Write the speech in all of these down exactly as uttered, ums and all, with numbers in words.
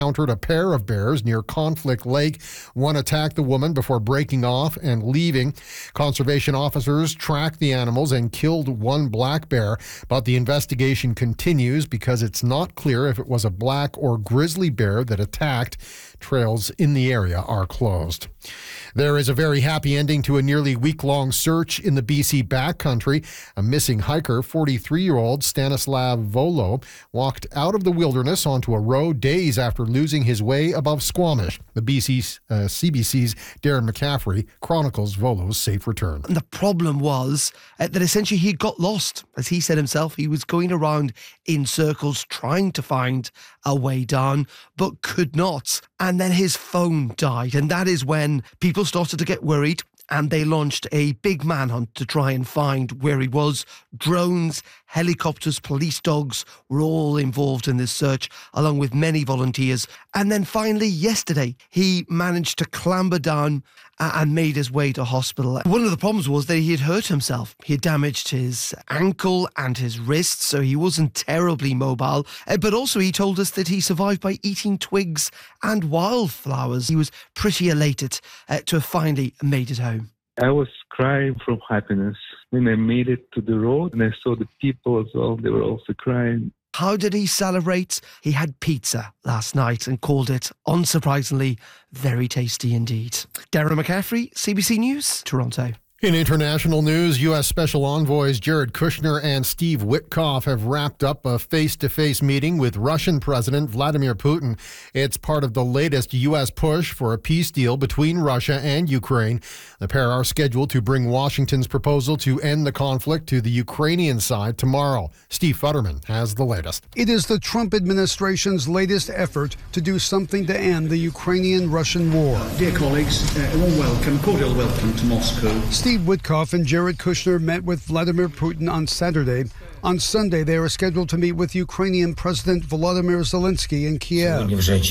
encountered a pair of bears near Conflict Lake. One attacked the woman before breaking off and leaving. Conservation officers tracked the animals and killed one black bear, but the investigation continues because it's not clear if it was a black or grizzly bear that attacked. Trails in the area are closed. There is a very happy ending to a nearly week-long search in the B C backcountry. A missing hiker, forty-three-year-old Stanislav Volo, walked out of the wilderness onto a road days after losing his way above Squamish. The B C's, uh, C B C's Darren McCaffrey chronicles Volo's safe return. And the problem was uh, that essentially he got lost. As he said himself, he was going around in circles trying to find a way down, but could not. And then his phone died. And that is when people started to get worried, and they launched a big manhunt to try and find where he was. Drones, helicopters, police dogs were all involved in this search, along with many volunteers. And then finally, yesterday, he managed to clamber down and made his way to hospital. One of the problems was that he had hurt himself. He had damaged his ankle and his wrist, so he wasn't terribly mobile. But also he told us that he survived by eating twigs and wildflowers. He was pretty elated uh, to have finally made it home. I was crying from happiness. When I made it to the road and I saw the people as well, they were also crying. How did he celebrate? He had pizza last night and called it, unsurprisingly, very tasty indeed. Darren McCaffrey, C B C News, Toronto. In international news, U S Special Envoys Jared Kushner and Steve Witkoff have wrapped up a face-to-face meeting with Russian President Vladimir Putin. It's part of the latest U S push for a peace deal between Russia and Ukraine. The pair are scheduled to bring Washington's proposal to end the conflict to the Ukrainian side tomorrow. Steve Futterman has the latest. It is the Trump administration's latest effort to do something to end the Ukrainian-Russian war. Dear colleagues, uh, a warm welcome, cordial welcome to Moscow. Steve Witkoff and Jared Kushner met with Vladimir Putin on Saturday. On Sunday, they are scheduled to meet with Ukrainian President Volodymyr Zelensky in Kiev.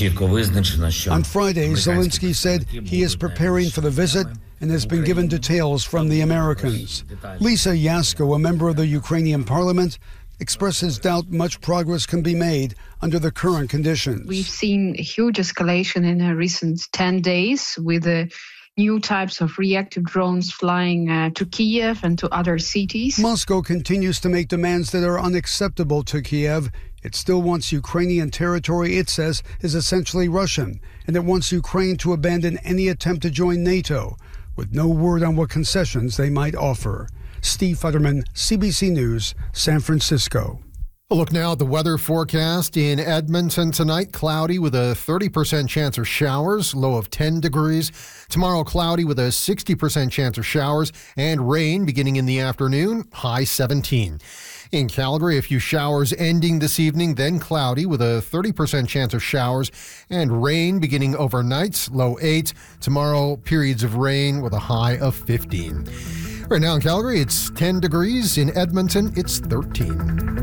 On Friday, Zelensky said he is preparing for the visit and has been given details from the Americans. Lisa Yasko, a member of the Ukrainian parliament, expresses doubt much progress can be made under the current conditions. We've seen a huge escalation in the recent ten days with the new types of reactive drones flying uh, to Kiev and to other cities. Moscow continues to make demands that are unacceptable to Kiev. It still wants Ukrainian territory it says is essentially Russian, and it wants Ukraine to abandon any attempt to join NATO, with no word on what concessions they might offer. Steve Futterman, C B C News, San Francisco. A look now at the weather forecast. In Edmonton tonight, cloudy with a thirty percent chance of showers, low of ten degrees. Tomorrow, cloudy with a sixty percent chance of showers and rain beginning in the afternoon, high seventeen. In Calgary, a few showers ending this evening, then cloudy with a thirty percent chance of showers and rain beginning overnight, low eight. Tomorrow, periods of rain with a high of fifteen. Right now in Calgary, it's ten degrees. In Edmonton, it's thirteen.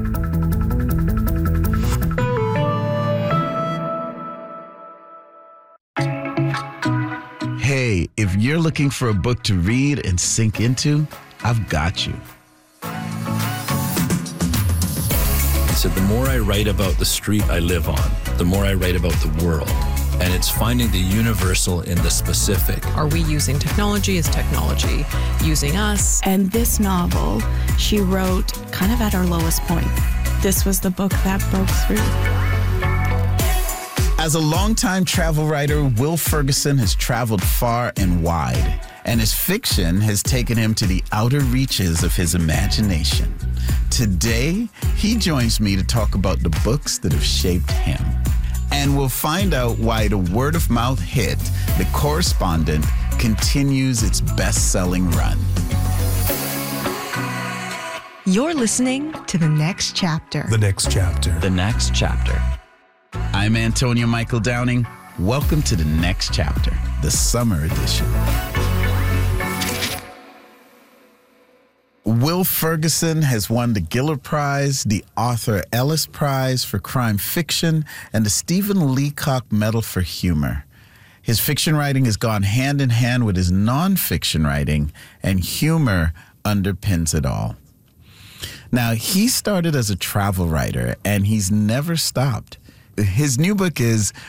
Hey, if you're looking for a book to read and sink into, I've got you. So the more I write about the street I live on, the more I write about the world. And it's finding the universal in the specific. Are we using technology? Is technology using us? And this novel, she wrote kind of at her lowest point. This was the book that broke through. As a longtime travel writer, Will Ferguson has traveled far and wide, and his fiction has taken him to the outer reaches of his imagination. Today, he joins me to talk about the books that have shaped him. And we'll find out why the word-of-mouth hit, The Correspondent, continues its best-selling run. You're listening to The Next Chapter. The Next Chapter. The Next Chapter. I'm Antonio Michael Downing. Welcome to The Next Chapter, the summer edition. Will Ferguson has won the Giller Prize, the Arthur Ellis Prize for Crime Fiction, and the Stephen Leacock Medal for Humor. His fiction writing has gone hand in hand with his nonfiction writing, and humor underpins it all. Now, he started as a travel writer, and he's never stopped. His new book is